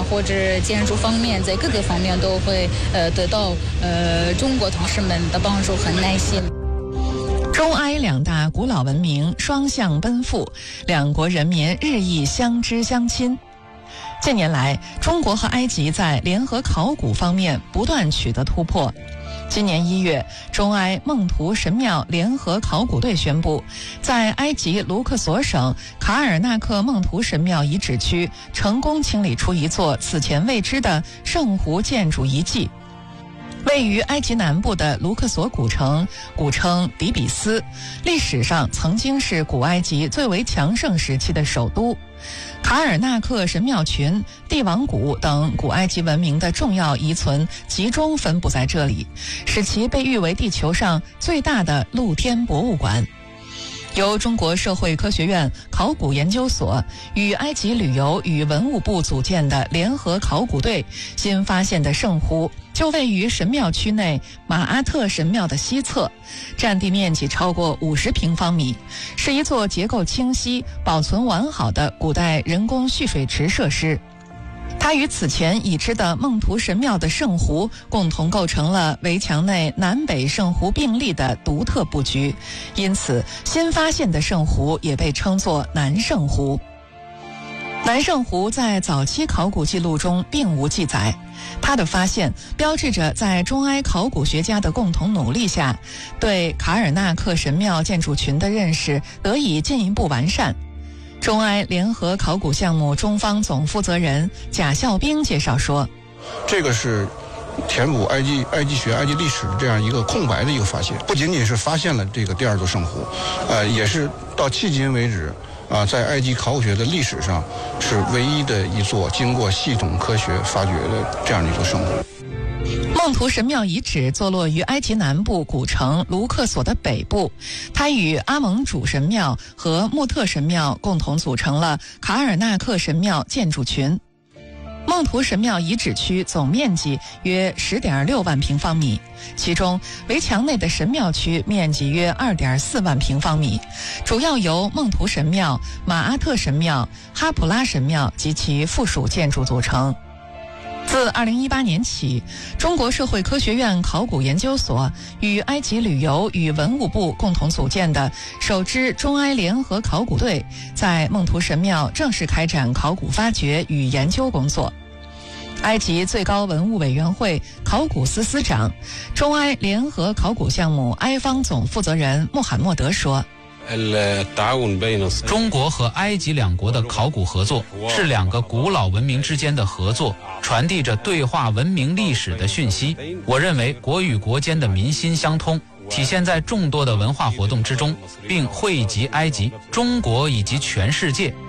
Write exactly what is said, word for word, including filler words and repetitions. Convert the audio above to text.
或者建筑方面，在各个方面都会呃得到呃中国同事们的帮助和耐心。 中埃两大古老文明双向奔赴，两国人民日益相知相亲。近年来，中国和埃及在联合考古方面不断取得突破。今年一月，中埃孟图神庙联合考古队宣布，在埃及卢克索省卡尔纳克孟图神庙遗址区成功清理出一座此前未知的圣湖建筑遗迹。位于埃及南部的卢克索古城，古称底比斯，历史上曾经是古埃及最为强盛时期的首都。卡尔纳克神庙群、帝王谷等古埃及文明的重要遗存集中分布在这里，使其被誉为地球上最大的露天博物馆。由中国社会科学院考古研究所与埃及旅游与文物部组建的联合考古队新发现的圣湖，就位于神庙区内马阿特神庙的西侧，占地面积超过五十平方米，是一座结构清晰、保存完好的古代人工蓄水池设施。它与此前已知的孟图神庙的圣湖共同构成了围墙内南北圣湖并立的独特布局，因此新发现的圣湖也被称作南圣湖。南圣湖在早期考古记录中并无记载，它的发现标志着在中埃考古学家的共同努力下，对卡尔纳克神庙建筑群的认识得以进一步完善。中埃联合考古项目中方总负责人贾孝兵介绍说， 这个是填补埃及埃及学、埃及历史的这样一个空白的一个发现，不仅仅是发现了这个第二座圣湖，呃，也是到迄今为止啊、呃，在埃及考古学的历史上是唯一的一座经过系统科学发掘的这样的一座圣湖。 孟图神庙遗址坐落于埃及南部古城卢克索的北部，它与阿蒙主神庙和穆特神庙共同组成了卡尔纳克神庙建筑群。孟图神庙遗址区总面积约 十点六万平方米，其中围墙内的神庙区面积约 二点四万平方米，主要由孟图神庙、马阿特神庙、哈普拉神庙及其附属建筑组成。自二零一八年起，中国社会科学院考古研究所与埃及旅游与文物部共同组建的首支中埃联合考古队，在孟图神庙正式开展考古发掘与研究工作。埃及最高文物委员会考古司司长、中埃联合考古项目埃方总负责人穆罕默德说， 中国和埃及两国的考古合作是两个古老文明之间的合作，传递着对话文明历史的讯息。我认为国与国间的民心相通体现在众多的文化活动之中，并惠及埃及、中国以及全世界。